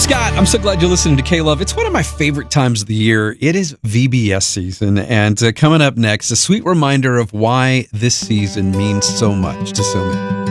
Scott. I'm so glad you're listening to K-Love. It's one of my favorite times of the year. It is VBS season, and coming up next, a sweet reminder of why this season means so much to so many.